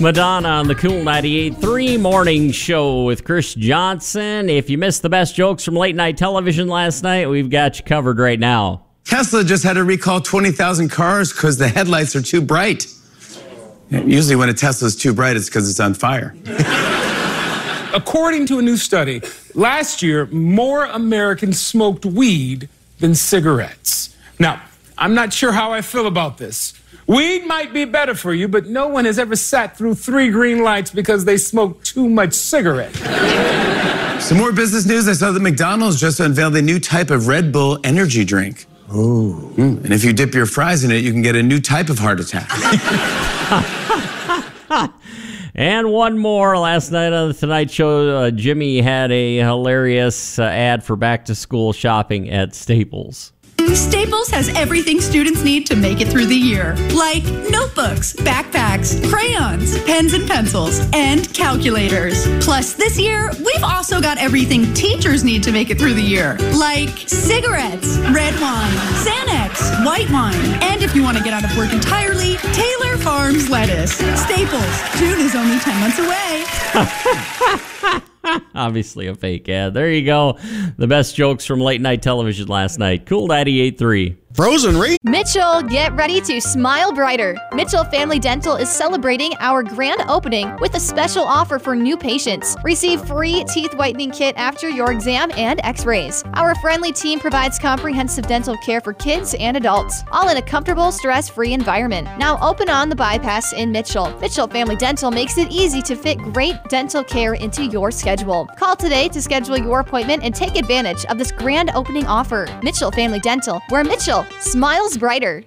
Madonna on the Cool 98.3 Morning Show with Chris Johnson. If you missed the best jokes from late night television last night, we've got you covered right now. Tesla just had to recall 20,000 cars because the headlights are too bright. Usually when a Tesla's too bright, it's because it's on fire. According to a new study, last year, more Americans smoked weed than cigarettes. Now, I'm not sure how I feel about this. Weed might be better for you, but no one has ever sat through 3 green lights because they smoked too much cigarette. Some more business news. I saw that McDonald's just unveiled a new type of Red Bull energy drink. Ooh. And if you dip your fries in it, you can get a new type of heart attack. And one more. Last night on the Tonight Show, Jimmy had a hilarious ad for back-to-school shopping at Staples. Staples has everything students need to make it through the year, like notebooks, backpacks, crayons, pens and pencils, and calculators. Plus, this year, we've also got everything teachers need to make it through the year, like cigarettes, red wine, Xanax, white wine, and if you want to get out of work entirely, Taylor Farms lettuce. Staples, June is only 10 months away. Obviously a fake ad. There you go. The best jokes from late night television last night. Cool 98.3. Frozen Re. Mitchell, get ready to smile brighter. Mitchell Family Dental is celebrating our grand opening with a special offer for new patients. Receive free teeth whitening kit after your exam and x-rays. Our friendly team provides comprehensive dental care for kids and adults, all in a comfortable, stress-free environment. Now open on the bypass in Mitchell. Mitchell Family Dental makes it easy to fit great dental care into your schedule. Call today to schedule your appointment and take advantage of this grand opening offer. Mitchell Family Dental, where Mitchell smiles brighter.